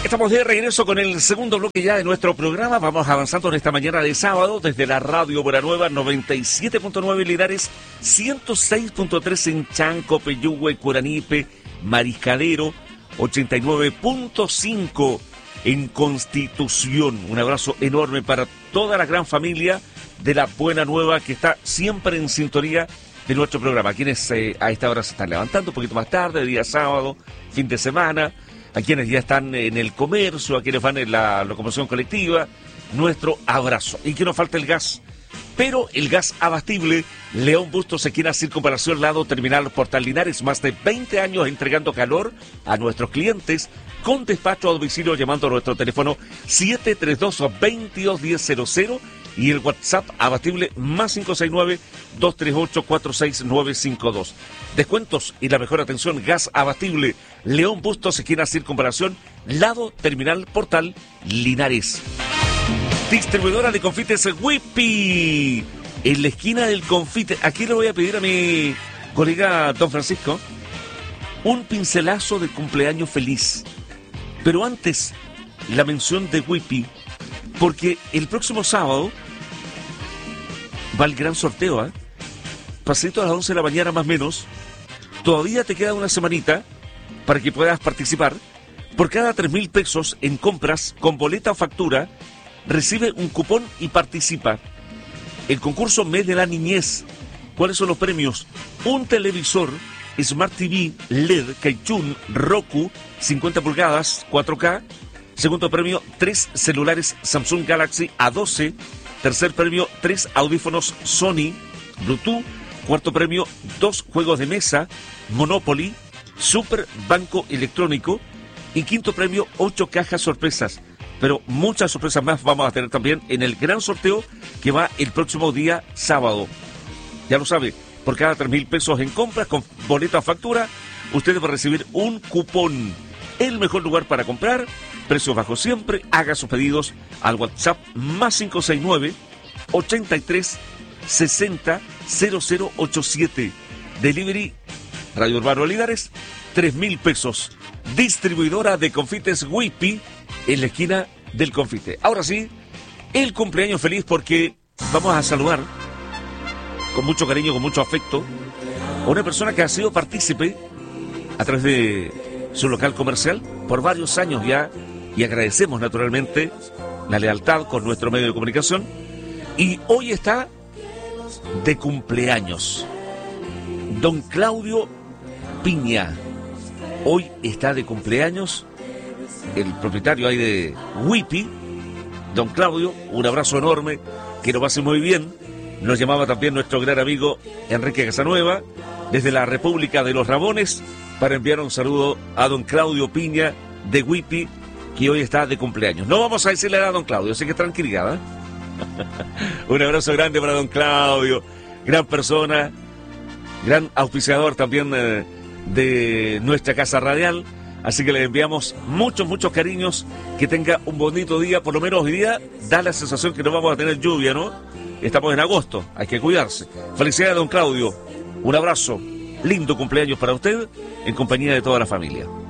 Estamos de regreso con el segundo bloque ya de nuestro programa. Vamos avanzando en esta mañana de sábado desde la Radio Buenanueva 97.9 en Linares, 106.3 en Chanco, Peyúgue, Curanipe, Mariscadero, 89.5 en Constitución. Un abrazo enorme para toda la gran familia de la Buenanueva que está siempre en sintonía de nuestro programa. Quienes a esta hora se están levantando un poquito más tarde, día sábado, fin de semana, a quienes ya están en el comercio, a quienes van en la locomoción colectiva, nuestro abrazo. Y que no falta el gas, pero el gas abastible León Bustos, esquina Circunvalación, lado Terminal Portal Linares, más de 20 años entregando calor a nuestros clientes con despacho a domicilio llamando a nuestro teléfono 732-221000 y el WhatsApp abastible más 569-238-46952. Descuentos y la mejor atención, gas abastible León Bustos, esquina Circunvalación, lado Terminal Portal Linares. Distribuidora de confites Whippy, en la esquina del confite. Aquí le voy a pedir a mi colega Don Francisco un pincelazo de cumpleaños feliz. Pero antes, la mención de Whippy, porque el próximo sábado va el gran sorteo, Pasito a las 11 de la mañana más o menos. Todavía te queda una semanita para que puedas participar. Por cada 3.000 pesos en compras con boleta o factura, recibe un cupón y participa. El concurso Mes de la Niñez. ¿Cuáles son los premios? Un televisor Smart TV LED Kaichun Roku 50 pulgadas 4K. Segundo premio, 3 celulares Samsung Galaxy A12. Tercer premio, 3 audífonos Sony Bluetooth. Cuarto premio, 2 juegos de mesa Monopoly Super Banco Electrónico. Y quinto premio, 8 cajas sorpresas. Pero muchas sorpresas más vamos a tener también en el gran sorteo que va el próximo día sábado. Ya lo sabe, por cada 3.000 pesos en compras con boleta o factura, usted va a recibir un cupón. El mejor lugar para comprar, precios bajos siempre. Haga sus pedidos al WhatsApp más 569 83 60 0087. Delivery Radio Urbano Linares, 3.000 pesos. Distribuidora de confites Whippy, en la esquina del confite. Ahora sí, el cumpleaños feliz, porque vamos a saludar con mucho cariño, con mucho afecto, a una persona que ha sido partícipe a través de su local comercial por varios años ya, y agradecemos naturalmente la lealtad con nuestro medio de comunicación, y hoy está de cumpleaños don Claudio Piña. Hoy está de cumpleaños el propietario ahí de Whippy, don Claudio. Un abrazo enorme, que lo pase muy bien. Nos llamaba también nuestro gran amigo Enrique Casanueva desde la República de los Ramones para enviar un saludo a don Claudio Piña de Whippy, que hoy está de cumpleaños. No vamos a decirle a don Claudio, así que tranquilidad, Un abrazo grande para don Claudio, gran persona, gran auspiciador también de nuestra casa radial. Así que le enviamos muchos cariños. Que tenga un bonito día. Por lo menos hoy día da la sensación que no vamos a tener lluvia, ¿no? Estamos en agosto, hay que cuidarse. Felicidades, don Claudio. Un abrazo. Lindo cumpleaños para usted en compañía de toda la familia.